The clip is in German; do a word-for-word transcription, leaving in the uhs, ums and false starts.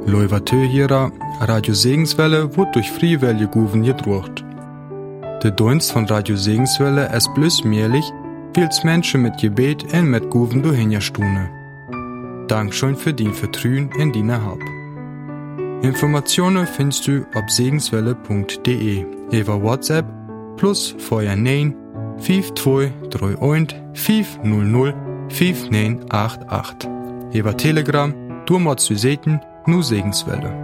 Leuvatö hierer, Radio Segenswelle wird durch Friewelle Guven gedruckt. Der Dienst von Radio Segenswelle ist bloß möglich, weil's Menschen mit Gebet und mit Guven durchhinjastune. Dankeschön für dein Vertrauen in deine Hab. Informationen findest du auf segenswelle punkt de, über WhatsApp plus vorher neun fünf zwei drei eins fünf null null fünf neun acht acht. Über Telegram, du machst du sehen, nur Segenswelle.